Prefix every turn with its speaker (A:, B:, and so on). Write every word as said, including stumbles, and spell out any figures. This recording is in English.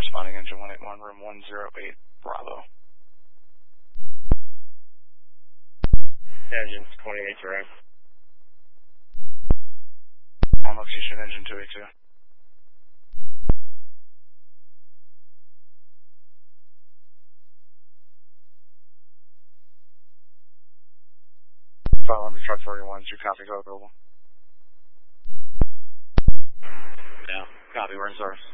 A: Responding engine one eight one, room one zero eight, Bravo.
B: Engine twenty-eight direct.
A: On location, engine two eight two. File under truck thirty-one, two copy, go available.
B: Yeah, copy, we're in service.